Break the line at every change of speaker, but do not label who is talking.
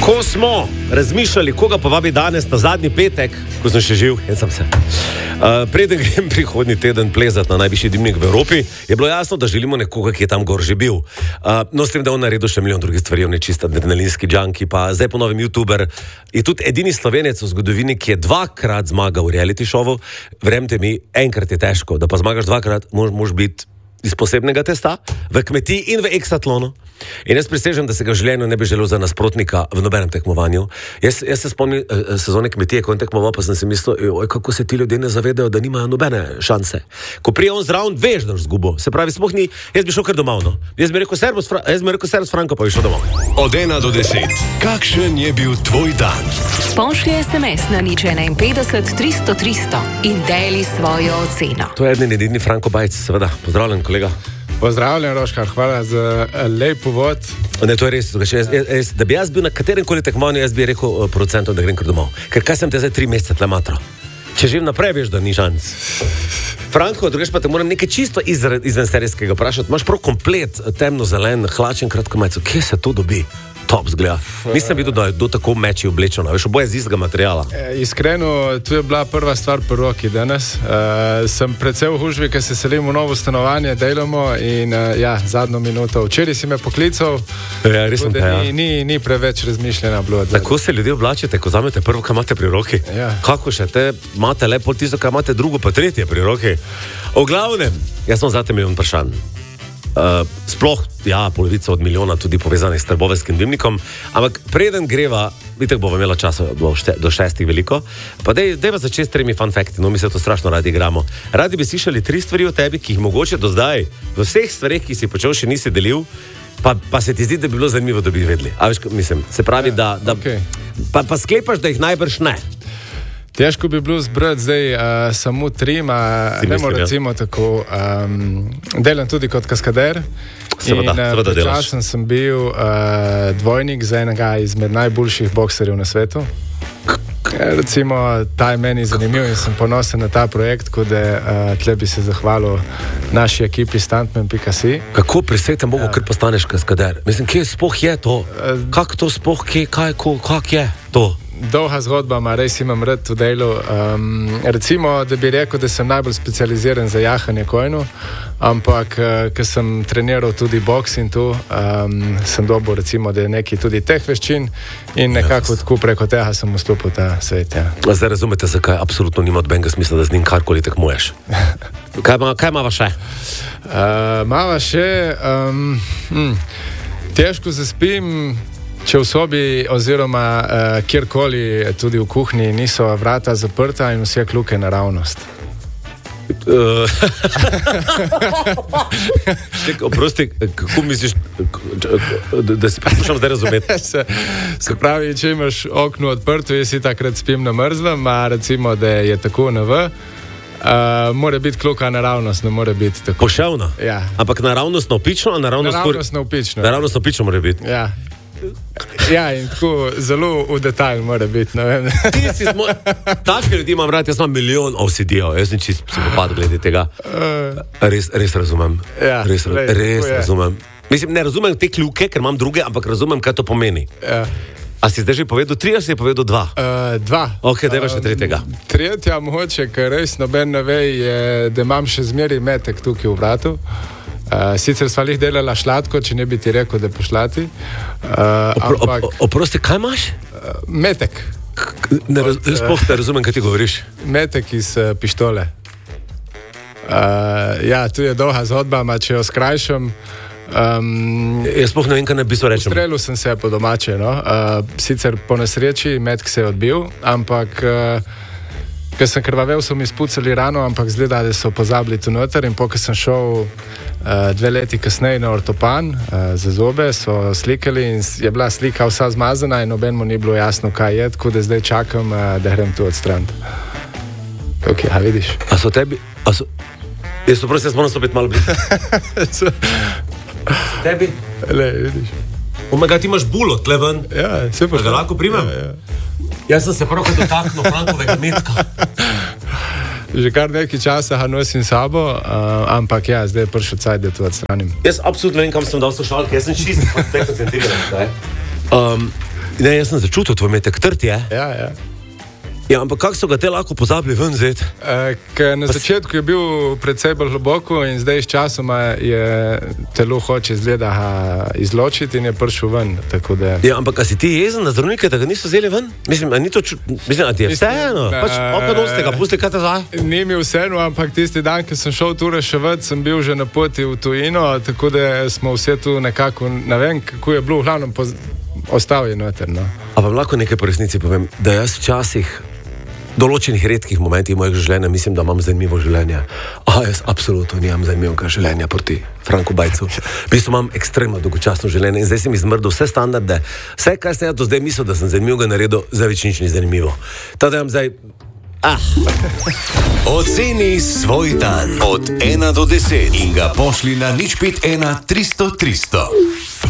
Ko smo razmišljali, koga povabi danes na zadnji petek, ko sem še živ, sem se. Preden grem prihodnji teden plezati na najvišji dimnik v Evropi, je bilo jasno, da želimo nekoga, ki je tam gor že bil. No, s tem, da on naredil še milijon drugih stvari, on je čist adrenalinski junkie, pa zdaj po novem youtuber. Je tudi edini Slovenec v zgodovini, ki je 2-krat zmagal v reality showu. Verjemite mi, enkrat je težko, da pa zmagaš 2-krat, moraš biti iz posebnega testa, v kmetiji in v eksatlonu. In jaz prisežem, da se ga življenju ne bi želel za nasprotnika v nobenem tekmovanju. Jaz se spomnim sezone kmetije, ko on tekmoval, pa sem si mislil, kako se ti ljudje ne zavedajo, da nimajo nobene šanse. Ko prije on zraven, veš, da boš zgubil. Se pravi, sploh ni, jaz bi šel kar domov, no. Jaz bi rekel servus Franko, pa bi šel domov.
Od 1 do 10. Kakšen je bil tvoj dan?
Pošlji SMS na 051 300 300 in deli svojo oceno.
To je edini Franko Bajc, seveda. Pozdravljen, kolega.
Pozdravljen, Roškar, hvala za lep uvod.
Ne, to je res. Da bi jaz bil na katerem koli tekmovanju, jaz bi rekel producentom, da grem kar domov. Ker kaj sem te zdaj 3 mesece tle matro? Če živim naprej, veš, da ni šans. Franko, drugač pa te moram nekaj čisto izven serijskega vprašati. Imaš prav komplet temno-zelen, hlačen, kratko majico. Kje se to dobi? Top zgleda. Nisem videl, da je do tako meči oblečeno. Veš, oboje z istega materiala.
Iskreno, tu je bila prva stvar pri roki danes. Sem predvsej v hužbi, ker se selim v novo stanovanje, delamo in zadnjo minuto. Včeraj si me poklical, ni preveč razmišljena bilo.
Tako se ljudje oblačite, ko zamete prvo, kaj imate pri roki.
Ja.
Kako še te imate lepo tisto, kaj imate drugo, pa tretje pri roki. V glavnem, jaz sem zate milijon vprašanj. Sploh, polovica od milijona tudi povezanih s trboveljskim dimnikom, ampak preden greva, vidite, bova imela časa do 6 veliko, pa dejva začeti s 3 fun facti, no mi se to strašno radi igramo. Radi bi slišali 3 stvari o tebi, ki jih mogoče do zdaj v vseh stvareh, ki si počel, še nisi delil, pa se ti zdi, da bi bilo zanimivo, da bi vedeli. A veš, mislim, se pravi,
okay.
Pa sklepaš, da jih najbrž ne.
Težko bi bilo zbrati zdaj samo 3, ne morem recimo tako. Delam tudi kot kaskader.
Seveda delaš.
Časen sem bil dvojnik za enega izmed najboljših bokserjev na svetu. Recimo, ta je meni zanimiv in sem ponosen na ta projekt, ko da tle bi se zahvalil naši ekipi stuntman.si.
Kako presejte Bogu, ker postaneš kaskader? Mislim, kje sploh je to? Kako to sploh, kak je to?
Dolga zgodba, res imam rad v delu. Recimo, da bi rekel, da sem najbolj specializiran za jahanje kojnu, ampak, ker sem treniral tudi boks in tu, sem dobil recimo, da je nekaj tudi teh veščin in nekako tako preko tega sem vstopil v ta svet. Ja.
Zdaj razumete, zakaj absolutno nima odbenega smisla, da z njim karkoli tekmuješ. Kaj imava še?
Mava še, težko zaspim, če v sobi oziroma kjerkoli, tudi v kuhinji, niso vrata zaprta in vse kljuke naravnost.
Oprosti, kako misliš, da si poslušam zdaj razumeti?
Se pravi, če imaš okno odprto, jaz si takrat spim na mrzlem, a recimo, da je tako na V, mora biti kljuka naravnost, ne mora biti tako.
Poševna?
Ja.
Ampak naravnost navpično?
Naravnost navpično.
Naravnost navpično mora biti?
Ja. Ja, in tako zelo v detalj mora biti, ne vem.
Takšne ljudi imam rad, jaz imam milijon OCD-ov, jaz sem čist psihopad glede tega. Res razumem.
Ja,
res razumem. Mislim, ne razumem te kljuke, ker imam druge, ampak razumem, kaj to pomeni.
Ja.
A si zdaj že povedal 3, ali si povedal 2?
2.
Ok, dajva še 3.
Tretja mogoče, ker res noben ne ve, je, da imam še zmeri metek tukaj v vratu. Sicer sva jih delala šladko, če ne bi ti rekel, da pošlati.
Oprosti, kaj imaš?
Metek.
Sploh te razumem, kaj ti govoriš.
Metek iz pištole. Tu je dolga zgodba, če jo skrajšam.
Jaz sploh ne vem, kaj ne bi so rečem.
Ustrelil sem se po domače, no. Sicer po nesreči metek se je odbil, ampak ker sem krvavel, so mi spucali rano, ampak zgleda, da so pozabili tu noter in ko sem šel 2 leti kasneje na ortopan za zobe, so slikali in je bila slika vsa zmazana in nobenemu ni bilo jasno, kaj je, tako da zdaj čakam, da grem tu odstraniti. Ok, vidiš?
A so tebi? Jaz to prosim, jaz moram stopiti malo blizu. Tebi?
Le, vidiš.
Omega, ti imaš bulo, tle ven.
Ja, se pa.
Da ga lahko primem?
Ja.
Jaz sem se pravkar dotaknil Frankovega metka.
Že kar nekaj časa ga nosim sabo, ampak zdaj je prišel cajt, da to odstranim.
Jaz absolutno vem, kam sem dal slušalke, jaz sem čisto koncentriran. Ne, jaz sem začutil, tvoj metek trd je.
Ja.
Ja, ampak kako so ga te lahko pozabili ven zeti?
Na začetku je bil precej bolj globoko in zdaj s časoma je telo hoče izločiti in je prišel ven.
Ja, ampak a si ti jezen na zdravnike, da ga niso vzeli ven? Mislim, a ti je vseeno? Pač ste ga pustili, kaj te zdaj?
Ni mi vseeno, ampak tisti dan, ko sem šel tu reševati, sem bil že na poti v tujino, tako da smo vse tu nekako, ne vem, kako je bilo, v glavnem ostal je noter. No.
A vam lahko nekaj po resnici povem, da jaz včasih določenih redkih momentih mojega življenja mislim, da imam zanimivo življenje. Jaz absolutno nimam zanimivega življenja proti Franku Bajcu. V bistvu imam ekstremno dolgočasno življenje in zdaj sem izmrdil vse standarde. Vse, kar sem jaz do zdaj mislil, da sem zanimivega naredil, zdaj več nič ni zanimivo. Tako da imam zdaj...
Oceni svoj dan od 1 do 10 in ga pošli na 051 300 300.